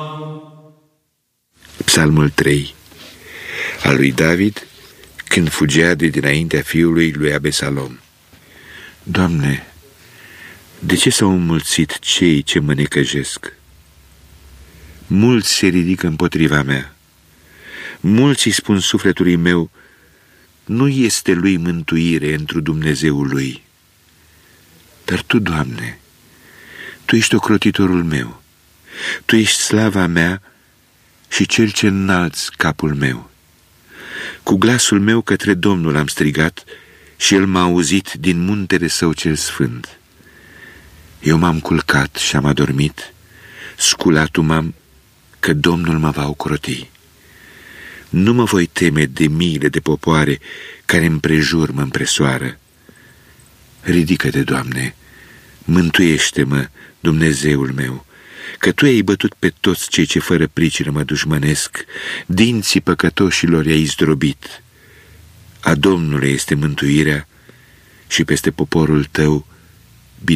Psalmul 3 al lui David, când fugea de dinaintea fiului lui Abesalom. Doamne, de ce s-au înmulțit cei ce mă necăjesc? Mulți se ridică împotriva mea. Mulți îi spun sufletului meu, nu este lui mântuire întru Dumnezeul lui. Dar Tu, Doamne, Tu ești ocrotitorul meu, Tu ești slava mea și cel ce înalți capul meu. Cu glasul meu către Domnul am strigat și El m-a auzit din muntele Său cel sfânt. Eu m-am culcat și am adormit, sculatul m-am, că Domnul mă va ocroti. Nu mă voi teme de miile de popoare care împrejur mă împresoară. Ridică-te, Doamne, mântuiește-mă, Dumnezeul meu, că Tu ai bătut pe toți cei ce fără pricină mă dușmănesc, dinții păcătoșilor i-ai zdrobit. A Domnului este mântuirea și peste poporul Tău